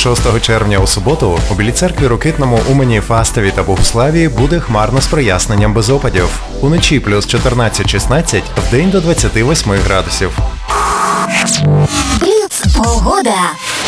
6 червня у суботу у Білій церкві Рокитному, Умані, Фастові та Богославії буде хмарно з проясненням без опадів. Уночі плюс 14-16, вдень до 28 градусів. Бліц погода.